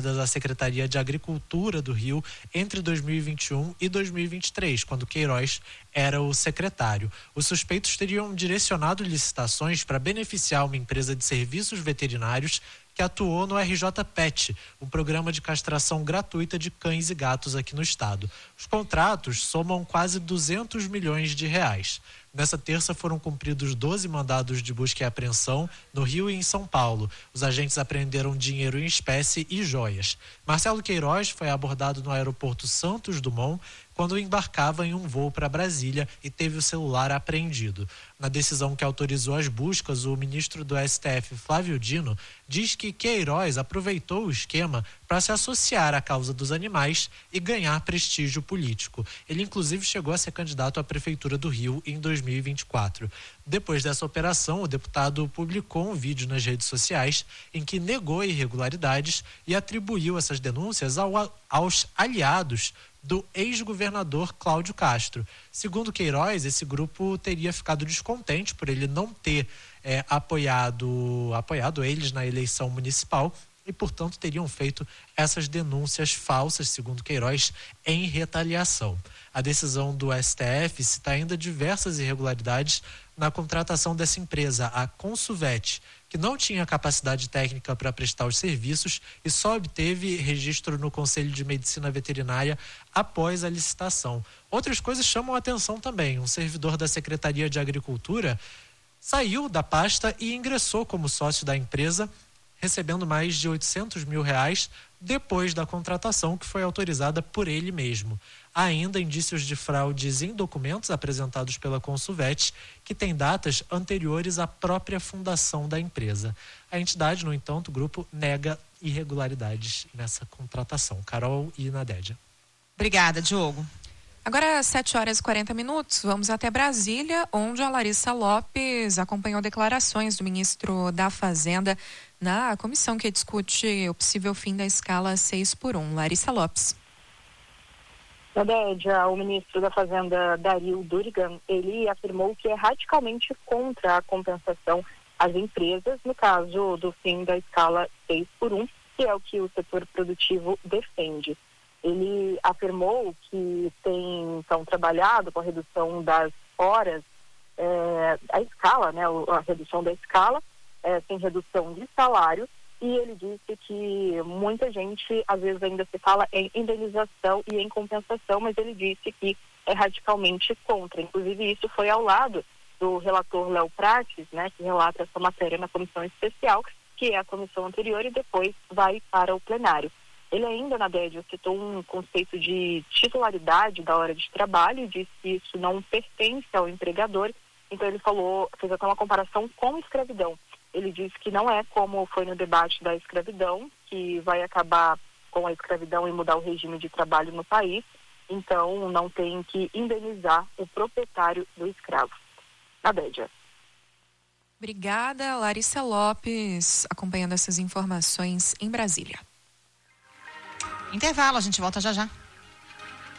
ligadas à Secretaria de Agricultura do Rio entre 2021 e 2023, quando Queiroz era o secretário. Os suspeitos teriam direcionado licitações para beneficiar uma empresa de serviços veterinários que atuou no RJ Pet, um programa de castração gratuita de cães e gatos aqui no estado. Os contratos somam quase 200 milhões de reais. Nessa terça foram cumpridos 12 mandados de busca e apreensão no Rio e em São Paulo. Os agentes apreenderam dinheiro em espécie e joias. Marcelo Queiroz foi abordado no aeroporto Santos Dumont quando embarcava em um voo para Brasília e teve o celular apreendido. Na decisão que autorizou as buscas, o ministro do STF, Flávio Dino, diz que Queiroz aproveitou o esquema para se associar à causa dos animais e ganhar prestígio político. Ele, inclusive, chegou a ser candidato à Prefeitura do Rio em 2024. Depois dessa operação, o deputado publicou um vídeo nas redes sociais em que negou irregularidades e atribuiu essas denúncias aos aliados do ex-governador Cláudio Castro. Segundo Queiroz, esse grupo teria ficado descontente por ele não ter apoiado eles na eleição municipal e, portanto, teriam feito essas denúncias falsas, segundo Queiroz, em retaliação. A decisão do STF cita ainda diversas irregularidades na contratação dessa empresa, a Consuvet, que não tinha capacidade técnica para prestar os serviços e só obteve registro no Conselho de Medicina Veterinária após a licitação. Outras coisas chamam a atenção também. Um servidor da Secretaria de Agricultura saiu da pasta e ingressou como sócio da empresa, recebendo mais de 800 mil reais depois da contratação que foi autorizada por ele mesmo. Há ainda indícios de fraudes em documentos apresentados pela Consuvet, que tem datas anteriores à própria fundação da empresa. A entidade, no entanto, o grupo nega irregularidades nessa contratação. Carol e Nadédia. Obrigada, Diogo. Agora, 7h40, vamos até Brasília, onde a Larissa Lopes acompanhou declarações do ministro da Fazenda na comissão que discute o possível fim da escala 6x1. Larissa Lopes. Nadédia, o ministro da Fazenda, Dario Durigan, ele afirmou que é radicalmente contra a compensação às empresas, no caso do fim da escala 6x1, que é o que o setor produtivo defende. Ele afirmou que tem, então, trabalhado com a redução das horas, a escala, né, a redução da escala, sem redução de salário, e ele disse que muita gente, às vezes, ainda se fala em indenização e em compensação, mas ele disse que é radicalmente contra. Inclusive, isso foi ao lado do relator Léo Prates, né, que relata essa matéria na comissão especial, que é a comissão anterior, e depois vai para o plenário. Ele ainda, Nadédia, citou um conceito de titularidade da hora de trabalho e disse que isso não pertence ao empregador. Então ele fez até uma comparação com escravidão. Ele disse que não é como foi no debate da escravidão, que vai acabar com a escravidão e mudar o regime de trabalho no país. Então não tem que indenizar o proprietário do escravo. Nadédia. Obrigada, Larissa Lopes, acompanhando essas informações em Brasília. Intervalo, a gente volta já já.